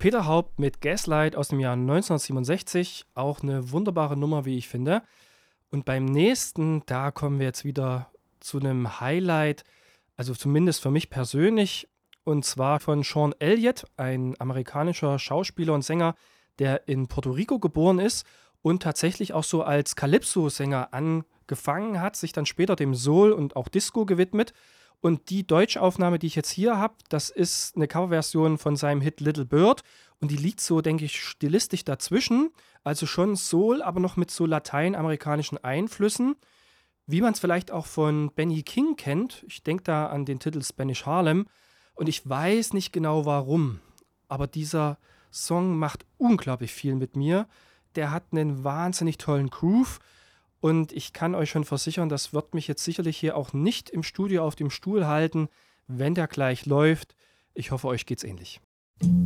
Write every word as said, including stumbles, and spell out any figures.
Peter Haupt mit Gaslight aus dem Jahr neunzehnhundertsiebenundsechzig. Auch eine wunderbare Nummer, wie ich finde. Und beim nächsten, da kommen wir jetzt wieder zu einem Highlight, also zumindest für mich persönlich, und zwar von Sean Elliott, ein amerikanischer Schauspieler und Sänger, der in Puerto Rico geboren ist und tatsächlich auch so als Calypso-Sänger angefangen hat, sich dann später dem Soul und auch Disco gewidmet. Und die Deutschaufnahme, die ich jetzt hier habe, das ist eine Coverversion von seinem Hit Little Bird. Und die liegt so, denke ich, stilistisch dazwischen. Also schon Soul, aber noch mit so lateinamerikanischen Einflüssen. Wie man es vielleicht auch von Benny King kennt. Ich denke da an den Titel Spanish Harlem. Und ich weiß nicht genau warum. Aber dieser Song macht unglaublich viel mit mir. Der hat einen wahnsinnig tollen Groove. Und ich kann euch schon versichern, das wird mich jetzt sicherlich hier auch nicht im Studio auf dem Stuhl halten, wenn der gleich läuft. Ich hoffe, euch geht's ähnlich.